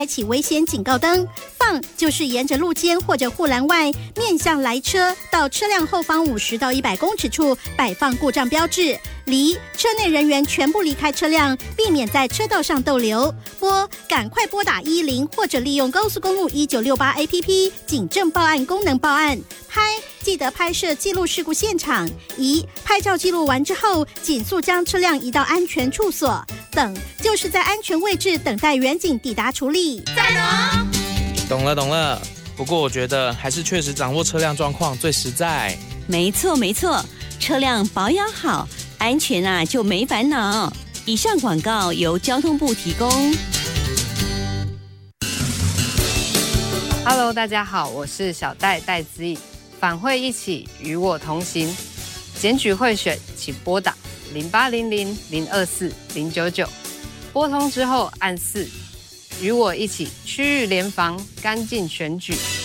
开启危险警告灯，放就是沿着路肩或者护栏外面向来车到车辆后方50到100公尺处摆放故障标志，离车内人员全部离开车辆，避免在车道上逗留。赶快拨打110或者利用高速公路1968 APP 警政报案功能报案。记得拍摄记录事故现场。拍照记录完之后，紧速将车辆移到安全处所。等就是在安全位置等待员警抵达处理。 赞哦！ 懂了。不过我觉得还是确实掌握车辆状况最实在。 没错，车辆保养好，安全就没烦恼。以上广告由交通部提供。 Hello， 大家好，我是小戴子怡。返会一起与我同行，检举贿选请拨打0800-024-099，拨通之后按4，与我一起区域联防，干净选举。